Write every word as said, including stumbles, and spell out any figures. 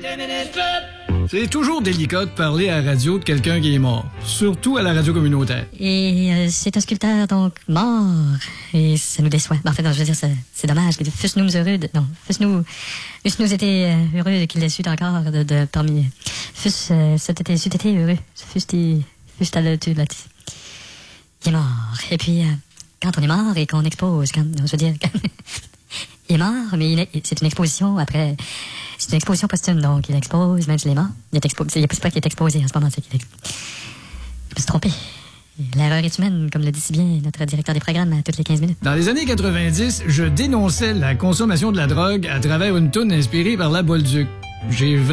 C'est toujours délicat de parler à la radio de quelqu'un qui est mort, surtout à la radio communautaire. Et euh, c'est un sculpteur, donc, mort. Et ça nous déçoit. Ben, en fait, non, je veux dire, c'est, c'est dommage. Fusse-nous heureux de... Non, fusse-nous... Fusse-nous été euh, heureux qu'il l'ait su encore de, de parmi... Fusse... Euh, c'eût été, c'eût été heureux. Fusse-t-il... Fusse-t-il là, tu, là, tu... Il est mort. Et puis, euh, quand on est mort et qu'on expose... Quand, non, je veux dire... il est mort, mais il est, c'est une exposition après... C'est une exposition posthume, donc il expose, même s'il est mort. Il est exposé. Il n'y a pas qu'il est exposé en ce moment, c'est qu'il est... Il peut se tromper. L'erreur est humaine, comme le dit si bien notre directeur des programmes à toutes les quinze minutes. Dans les années quatre-vingt-dix, je dénonçais la consommation de la drogue à travers une toune inspirée par la Bolduc. J'ai vraiment